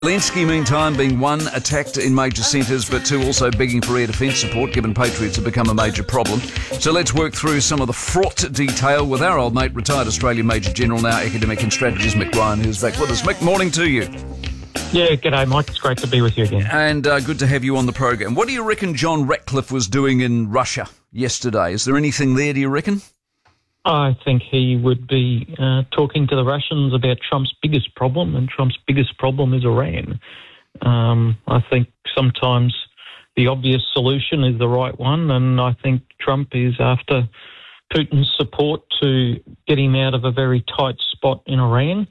Zelensky, meantime, being one, attacked in major centres, but two, also begging for air defence support, given Patriots have become a major problem. So let's work through some of the fraught detail with our old mate, retired Australian Major General, now academic and strategist, Mick Ryan, who's back with us. Mick, morning to you. Yeah, g'day, Mike. It's great to be with you again. And good to have you on the program. What do you reckon John Ratcliffe was doing in Russia yesterday? Is there anything there, do you reckon? I think he would be talking to the Russians about Trump's biggest problem, and Trump's biggest problem is Iran. I think sometimes the obvious solution is the right one, and I think Trump is after Putin's support to get him out of a very tight spot in Iran.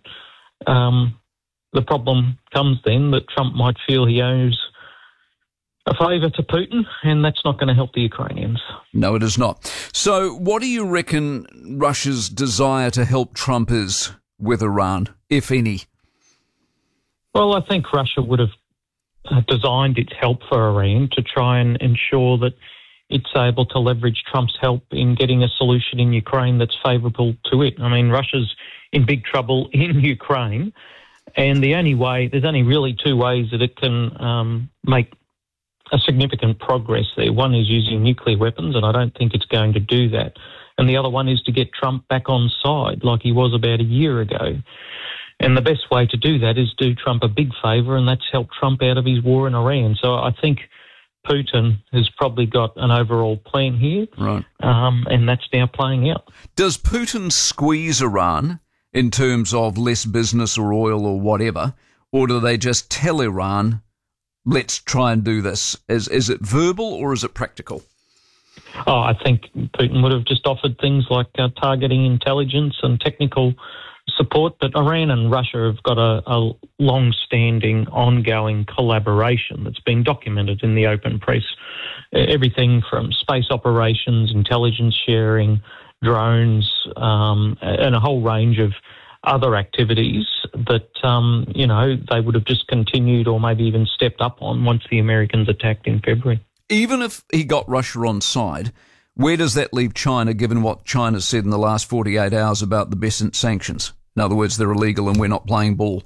The problem comes then that Trump might feel he owes a favour to Putin, and that's not going to help the Ukrainians. No, it is not. So what do you reckon Russia's desire to help Trump is with Iran, if any? Well, I think Russia would have designed its help for Iran to try and ensure that it's able to leverage Trump's help in getting a solution in Ukraine that's favourable to it. I mean, Russia's in big trouble in Ukraine, and there's only really two ways that it can make a significant progress there. One is using nuclear weapons, and I don't think it's going to do that. And the other one is to get Trump back on side like he was about a year ago. And the best way to do that is do Trump a big favour, and that's help Trump out of his war in Iran. So I think Putin has probably got an overall plan here, right? And that's now playing out. Does Putin squeeze Iran in terms of less business or oil or whatever, or do they just tell Iran, let's try and do this? Is it verbal or is it practical? Oh, I think Putin would have just offered things like targeting intelligence and technical support, but Iran and Russia have got a long-standing, ongoing collaboration that's been documented in the open press. Everything from space operations, intelligence sharing, drones, and a whole range of other activities that, they would have just continued or maybe even stepped up on once the Americans attacked in February. Even if he got Russia on side, where does that leave China, given what China said in the last 48 hours about the Besant sanctions? In other words, they're illegal and we're not playing ball.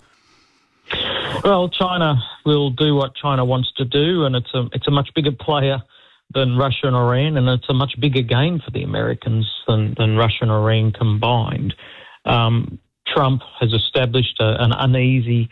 Well, China will do what China wants to do, and it's a much bigger player than Russia and Iran, and it's a much bigger gain for the Americans than Russia and Iran combined. Trump has established an uneasy,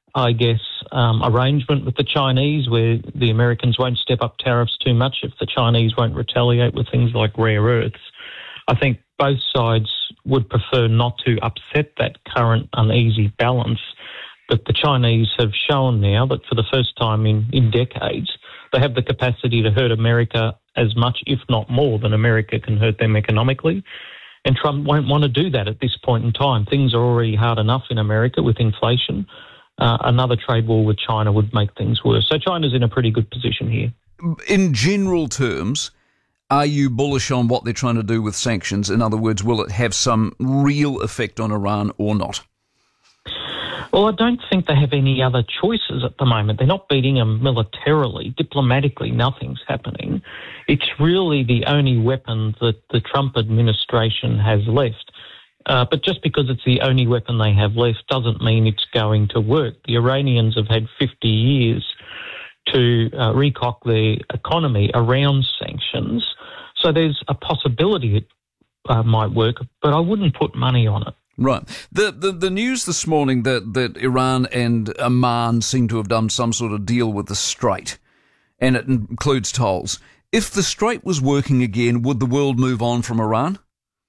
arrangement with the Chinese where the Americans won't step up tariffs too much if the Chinese won't retaliate with things like rare earths. I think both sides would prefer not to upset that current uneasy balance, but the Chinese have shown now that for the first time in decades, they have the capacity to hurt America as much, if not more, than America can hurt them economically. And Trump won't want to do that at this point in time. Things are already hard enough in America with inflation. Another trade war with China would make things worse. So China's in a pretty good position here. In general terms, are you bullish on what they're trying to do with sanctions? In other words, will it have some real effect on Iran or not? Well, I don't think they have any other choices at the moment. They're not beating them militarily. Diplomatically, nothing's happening. It's really the only weapon that the Trump administration has left. But just because it's the only weapon they have left doesn't mean it's going to work. The Iranians have had 50 years to recock their economy around sanctions. So there's a possibility it might work, but I wouldn't put money on it. Right. The news this morning that Iran and Oman seem to have done some sort of deal with the Strait, and it includes tolls. If the Strait was working again, would the world move on from Iran?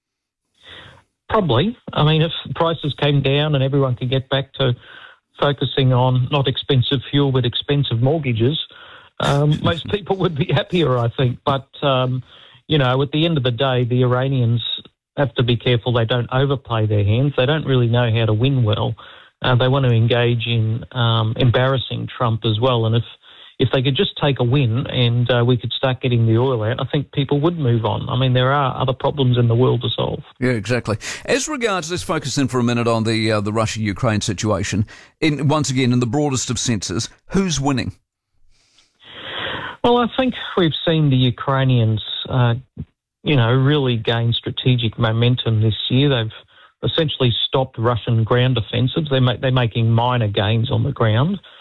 Probably. I mean, if prices came down and everyone could get back to focusing on not expensive fuel but expensive mortgages, most people would be happier, I think. But, at the end of the day, the Iranians have to be careful they don't overplay their hands. They don't really know how to win well. They want to engage in embarrassing Trump as well. And if they could just take a win and we could start getting the oil out, I think people would move on. I mean, there are other problems in the world to solve. Yeah, exactly. As regards, let's focus in for a minute on the Russia-Ukraine situation. Once again, in the broadest of senses, who's winning? Well, I think we've seen the Ukrainians really gain strategic momentum this year. They've essentially stopped Russian ground offensives. They're making minor gains on the ground.